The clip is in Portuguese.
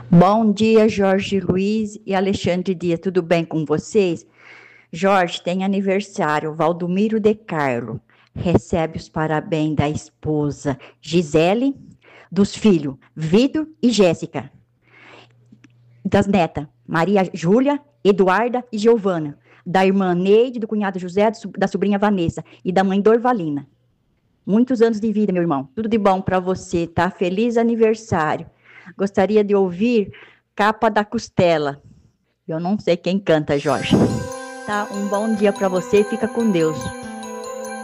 Bom dia, Jorge Luiz e Alexandre Dias, tudo bem com vocês? Jorge, tem aniversário, Valdomiro de Carlo. Recebe os parabéns da esposa Gisele, dos filhos Vitor e Jéssica, das netas Maria Júlia, Eduarda e Giovana, da irmã Neide, do cunhado José, da sobrinha Vanessa e da mãe Dorvalina. Muitos anos de vida, meu irmão. Tudo de bom para você, tá? Feliz aniversário. Gostaria de ouvir Capa da Costela. Eu não sei quem canta, Jorge. Tá? Um bom dia para você e fica com Deus.